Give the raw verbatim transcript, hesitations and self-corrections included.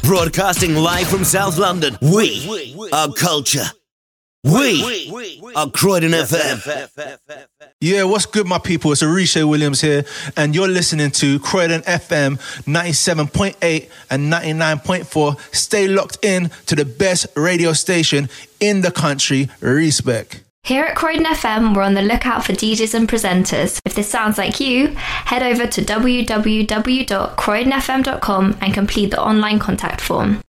Broadcasting live from South London, we are culture. We are Croydon F M. Yeah, what's good, my people? It's Arisha Williams here, and you're listening to Croydon F M ninety-seven point eight and ninety-nine point four. Stay locked in to the best radio station in the country. Respect. Here at Croydon F M, we're on the lookout for D Js and presenters. If this sounds like you, head over to w w w dot croydon f m dot com and complete the online contact form.